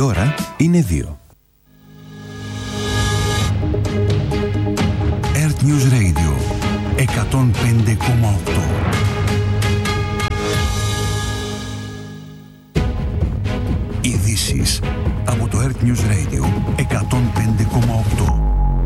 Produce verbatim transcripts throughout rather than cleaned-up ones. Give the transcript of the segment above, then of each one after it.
ώρα είναι δύο. Earth News Radio εκατόν πέντε κόμμα οκτώ. Ειδήσεις από το Earth News Radio εκατόν πέντε κόμμα οκτώ.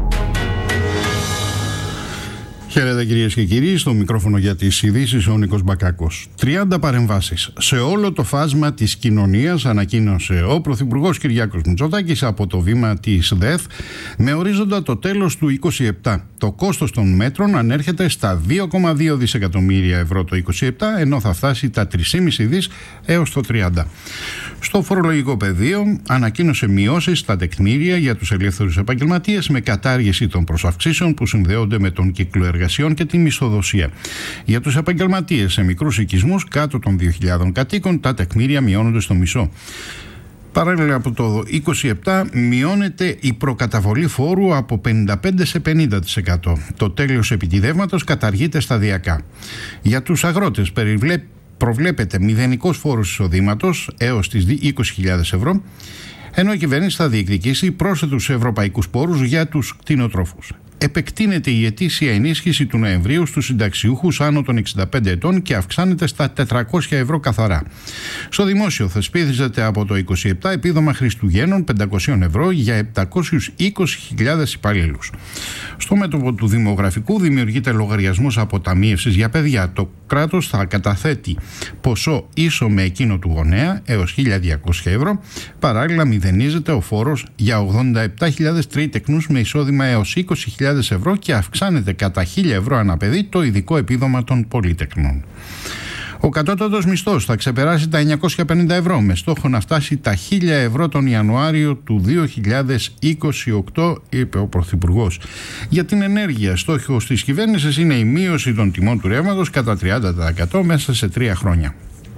Χαίρετε κυρίες και κύριοι, στο μικρόφωνο για τις ειδήσεις ο Νίκος Μπακάκος. τριάντα παρεμβάσεις σε όλο το φάσμα της κοινωνίας ανακοίνωσε ο Πρωθυπουργός Κυριάκος Μητσοτάκης από το βήμα της ΔΕΘ με ορίζοντα το τέλος του είκοσι επτά. Το κόστος των μέτρων ανέρχεται στα δύο κόμμα δύο δισεκατομμύρια ευρώ το είκοσι επτά, ενώ θα φτάσει τα τρία κόμμα πέντε δις έως το τριάντα. Στο φορολογικό πεδίο ανακοίνωσε μειώσεις στα τεκμήρια για τους ελεύθερους επαγγελματίες με κατάργηση των προσαυξήσεων που συνδέονται με τον κύκλο εργασιών και τη μισθοδοσία. Για τους επαγγελματίες σε μικρούς οικισμούς κάτω των δύο χιλιάδων κατοίκων τα τεκμήρια μειώνονται στο μισό. Παράλληλα, από το είκοσι επτά μειώνεται η προκαταβολή φόρου από πενήντα πέντε τοις εκατό σε πενήντα τοις εκατό. Το τέλος επιτιδεύματος καταργείται σταδιακά. Για τους αγρότες προβλέπεται μηδενικός φόρος εισοδήματος έως τις είκοσι χιλιάδες ευρώ, ενώ η κυβέρνηση θα διεκδικήσει πρόσθετους ευρωπαϊκούς πόρους για τους κτηνοτρόφους. Επεκτείνεται η ετήσια ενίσχυση του Νοεμβρίου στους συνταξιούχους άνω των εξήντα πέντε ετών και αυξάνεται στα τετρακόσια ευρώ καθαρά. Στο δημόσιο θεσπίζεται από το είκοσι επτά επίδομα Χριστουγέννων πεντακόσια ευρώ για επτακόσιες είκοσι χιλιάδες υπαλλήλους. Στο μέτωπο του δημογραφικού δημιουργείται λογαριασμός αποταμίευσης για παιδιά. Το κράτος θα καταθέτει ποσό ίσο με εκείνο του γονέα έως χίλια διακόσια ευρώ. Παράλληλα, μηδενίζεται ο φόρος για ογδόντα επτά χιλιάδες τρίτεκνους με εισόδημα έως είκοσι χιλιάδες ευρώ και αυξάνεται κατά χίλια ευρώ ανά παιδί το ειδικό επίδομα των πολυτεκνών. Ο κατώτατος μισθός θα ξεπεράσει τα εννιακόσια πενήντα ευρώ με στόχο να φτάσει τα χίλια ευρώ τον Ιανουάριο του δύο χιλιάδες είκοσι οκτώ, είπε ο Πρωθυπουργός. Για την ενέργεια, στόχος της κυβέρνησης είναι η μείωση των τιμών του ρεύματος κατά τριάντα τοις εκατό μέσα σε τρία χρόνια.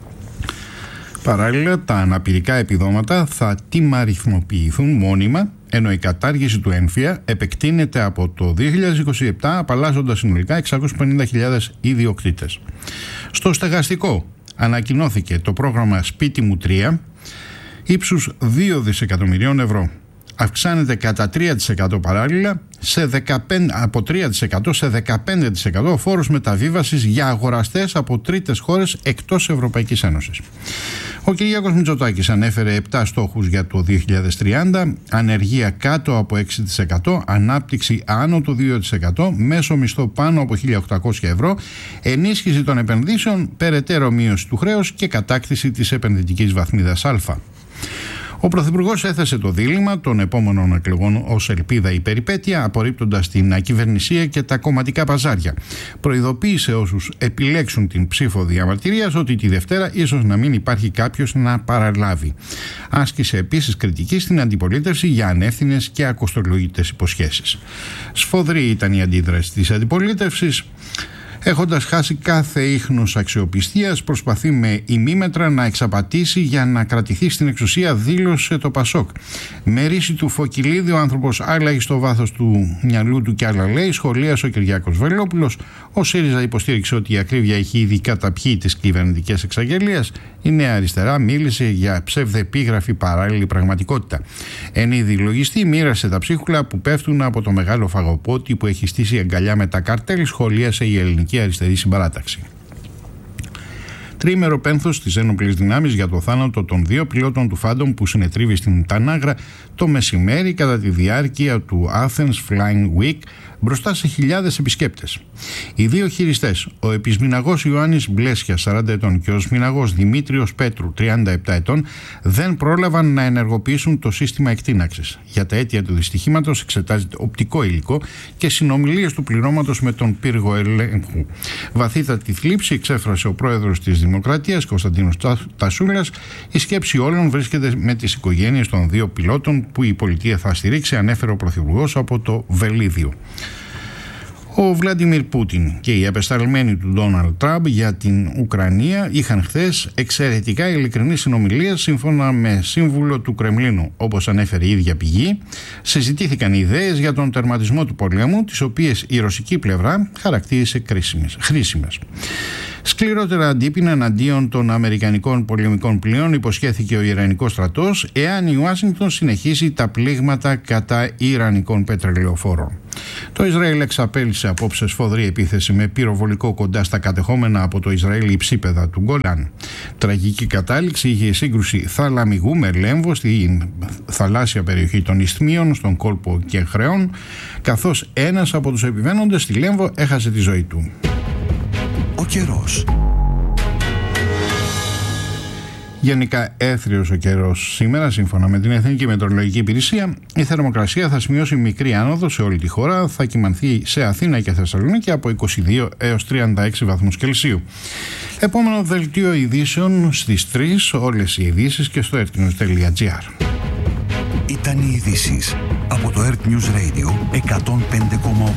Παράλληλα, τα αναπηρικά επιδόματα θα τιμαριθμοποιηθούν μόνιμα, ενώ η κατάργηση του έμφυα επεκτείνεται από το δύο χιλιάδες είκοσι επτά, απαλλάσσοντας συνολικά εξακόσιες πενήντα χιλιάδες ιδιοκτήτες. Στο στεγαστικό ανακοινώθηκε το πρόγραμμα Σπίτι μου τρία ύψους δύο δισεκατομμυρίων ευρώ. Αυξάνεται κατά τρία τοις εκατό παράλληλα σε δεκαπέντε, από τρία τοις εκατό σε δεκαπέντε τοις εκατό ο φόρος μεταβίβασης για αγοραστές από τρίτες χώρες εκτός Ευρωπαϊκής Ένωσης. Ο Κυριάκος Μητσοτάκης ανέφερε επτά στόχους για το δύο χιλιάδες τριάντα, ανεργία κάτω από έξι τοις εκατό, ανάπτυξη άνω του δύο τοις εκατό, μέσο μισθό πάνω από χίλια οκτακόσια ευρώ, ενίσχυση των επενδύσεων, περαιτέρω μείωση του χρέους και κατάκτηση της επενδυτικής βαθμίδας Α. Ο Πρωθυπουργός έθεσε το δίλημμα των επόμενων εκλογών ως ελπίδα ή περιπέτεια, απορρίπτοντας την ακυβερνησία και τα κομματικά παζάρια. Προειδοποίησε όσους επιλέξουν την ψήφο διαμαρτυρίας ότι τη Δευτέρα ίσως να μην υπάρχει κάποιος να παραλάβει. Άσκησε επίσης κριτική στην αντιπολίτευση για ανεύθυνες και ακοστολογητές υποσχέσεις. Σφοδρή ήταν η αντίδραση της αντιπολίτευσης. Έχοντας χάσει κάθε ίχνος αξιοπιστίας, προσπαθεί με ημίμετρα να εξαπατήσει για να κρατηθεί στην εξουσία, δήλωσε το Πασόκ. Με ρίση του Φωκυλίδη, ο άνθρωπος άλλαγε στο βάθος του μυαλού του και άλλα λέει, σχολίασε ο Κυριάκος Βελόπουλος. Ο ΣΥΡΙΖΑ υποστήριξε ότι η ακρίβεια έχει ήδη καταπιεί τις κυβερνητικές εξαγγελίες. Η Νέα Αριστερά μίλησε για ψευδεπίγραφη παράλληλη πραγματικότητα. Εν είδη λογιστή, μοίρασε τα ψίχουλα που πέφτουν από το μεγάλο φαγοπότη που έχει στήσει αγκαλιά με τα καρτέλ, σχολίασε η ελληνική αριστερή συμπαράταξη. Τριήμερο πένθος στις ένοπλες δυνάμεις για το θάνατο των δύο πιλότων του Phantom που συνετρίβει στην Τανάγρα το μεσημέρι κατά τη διάρκεια του Athens Flying Week μπροστά σε χιλιάδες επισκέπτες. Οι δύο χειριστές, ο επισμηναγός Ιωάννης Μπλέσιας σαράντα ετών και ο σμηναγός Δημήτριος Πέτρου τριάντα επτά ετών, δεν πρόλαβαν να ενεργοποιήσουν το σύστημα εκτείναξης. Για τα αίτια του δυστυχήματος εξετάζεται οπτικό υλικό και συνομιλίες του πληρώματος με τον πύργο ελέγχου. Βαθύτατη θλίψη εξέφρασε ο πρόεδρος της Δημοκρατίας, Κωνσταντίνος Τασούλας. Η σκέψη όλων βρίσκεται με τις οικογένειες των δύο πιλότων που η πολιτεία θα στηρίξει, ανέφερε ο Πρωθυπουργός από το Βελίδιο. Ο Βλάντιμιρ Πούτιν και οι απεσταλμένοι του Ντόναλντ Τραμπ για την Ουκρανία είχαν χθες εξαιρετικά ειλικρινείς συνομιλίες σύμφωνα με σύμβουλο του Κρεμλίνου. Όπως ανέφερε η ίδια πηγή, συζητήθηκαν ιδέες για τον τερματισμό του πολέμου, τις οποίες η ρωσική πλευρά χαρακτήρισε χρήσιμες. Σκληρότερα αντίπεινα εναντίον των αμερικανικών πολεμικών πλοίων υποσχέθηκε ο Ιρανικός στρατός εάν η Ουάσιγκτον συνεχίσει τα πλήγματα κατά Ιρανικών πετρελαιοφόρων. Το Ισραήλ εξαπέλυσε απόψε σφοδρή επίθεση με πυροβολικό κοντά στα κατεχόμενα από το Ισραήλ υψίπεδα του Γκολάν. Τραγική κατάληξη είχε η σύγκρουση θαλαμιγού με λέμβο στη θαλάσσια περιοχή των Ισθμίων, στον κόλπο Κεχρεών, καθώς ένας από τους επιβαίνοντες στη Λέμβο έχασε τη ζωή του. Ο καιρός. Γενικά έθριος ο καιρός σήμερα, σύμφωνα με την Εθνική Μετεωρολογική Υπηρεσία. Η θερμοκρασία θα σημειώσει μικρή άνοδο σε όλη τη χώρα, θα κυμανθεί σε Αθήνα και Θεσσαλονίκη από είκοσι δύο έως τριάντα έξι βαθμούς Κελσίου. Επόμενο δελτίο ειδήσεων στις τρεις, όλες οι ειδήσεις και στο earth news τελεία gr. Ήταν οι ειδήσεις από το Earth News Radio εκατόν πέντε κόμμα οκτώ.